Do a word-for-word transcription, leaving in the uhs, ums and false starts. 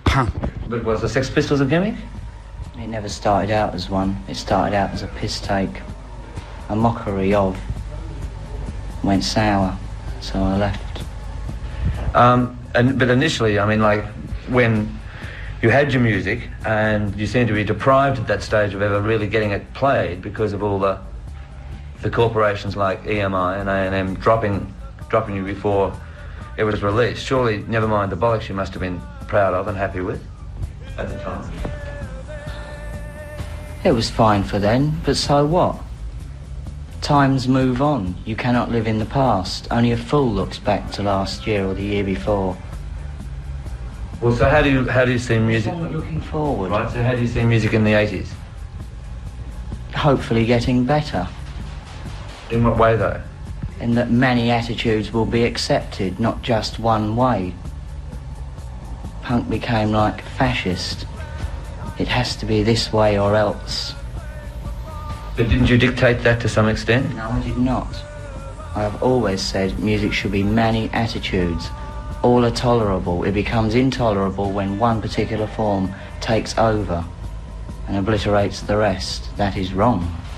punk. But was the Sex Pistols a gimmick? It never started out as one. It started out as a piss take, a mockery of. Went sour, so I left. Um, and, but initially, I mean, like, when you had your music and you seemed to be deprived at that stage of ever really getting it played because of all the the corporations like E M I and A and M dropping dropping you before it was released. Surely, never mind the bollocks you must have been proud of and happy with at the time. It was fine for then, but so what? Times move on. You cannot live in the past. Only a fool looks back to last year or the year before. Well, so how do you how do you see music? I'm looking forward. Right. So how do you see music in the eighties? Hopefully getting better. In what way, though? In that many attitudes will be accepted, not just one way. Punk became like fascist. It has to be this way or else. But didn't you dictate that to some extent? No, I did not. I have always said music should be many attitudes. All are tolerable. It becomes intolerable when one particular form takes over and obliterates the rest. That is wrong.